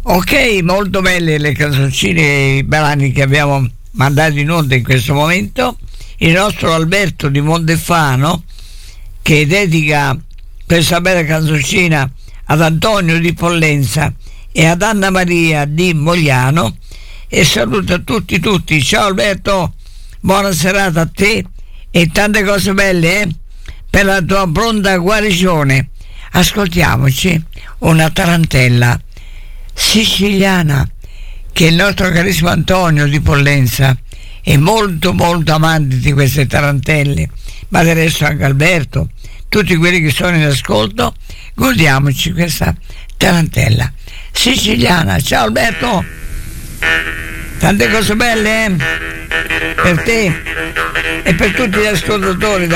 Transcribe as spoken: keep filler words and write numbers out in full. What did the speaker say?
Ok, molto belle le canzoncine e i brani che abbiamo mandato in onda in questo momento. Il nostro Alberto di Montefano, che dedica questa bella canzoncina ad Antonio di Pollenza e ad Anna Maria di Mogliano, e saluta tutti tutti. Ciao Alberto, buona serata a te e tante cose belle eh? per la tua pronta guarigione. Ascoltiamoci una tarantella siciliana che il nostro carissimo Antonio di Pollenza è molto molto amante di queste tarantelle, ma del resto anche Alberto, tutti quelli che sono in ascolto, godiamoci questa tarantella siciliana. Ciao Alberto, tante cose belle eh? per te e per tutti gli ascoltatori.